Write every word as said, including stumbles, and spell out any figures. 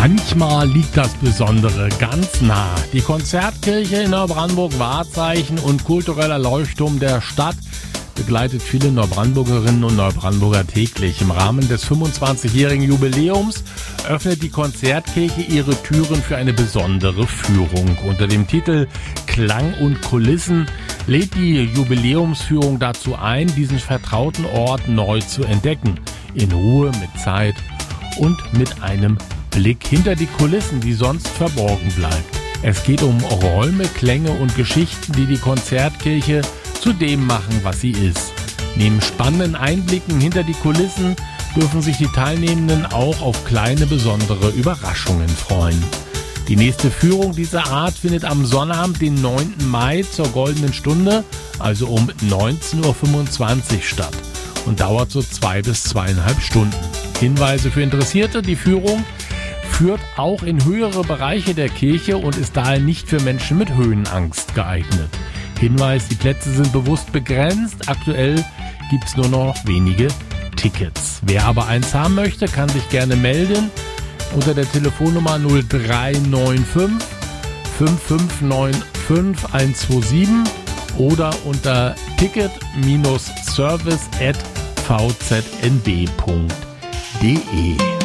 Manchmal liegt das Besondere ganz nah. Die Konzertkirche in Neubrandenburg, Wahrzeichen und kultureller Leuchtturm der Stadt, begleitet viele Neubrandenburgerinnen und Neubrandenburger täglich. Im Rahmen des fünfundzwanzigjährigen Jubiläums öffnet die Konzertkirche ihre Türen für eine besondere Führung. Unter dem Titel Klang und Kulissen lädt die Jubiläumsführung dazu ein, diesen vertrauten Ort neu zu entdecken. In Ruhe, mit Zeit und mit einem Blick hinter die Kulissen, die sonst verborgen bleibt. Es geht um Räume, Klänge und Geschichten, die die Konzertkirche zu dem machen, was sie ist. Neben spannenden Einblicken hinter die Kulissen dürfen sich die Teilnehmenden auch auf kleine besondere Überraschungen freuen. Die nächste Führung dieser Art findet am Sonnabend, den neunten Mai zur goldenen Stunde, also um neunzehn Uhr fünfundzwanzig statt und dauert so zwei bis zweieinhalb Stunden. Hinweise für Interessierte: Die Führung führt auch in höhere Bereiche der Kirche und ist daher nicht für Menschen mit Höhenangst geeignet. Hinweis: Die Plätze sind bewusst begrenzt. Aktuell gibt es nur noch wenige Tickets. Wer aber eins haben möchte, kann sich gerne melden unter der Telefonnummer null drei neun fünf fünf fünf neun fünf eins zwei sieben oder unter ticket Bindestrich service at v z n b punkt d e.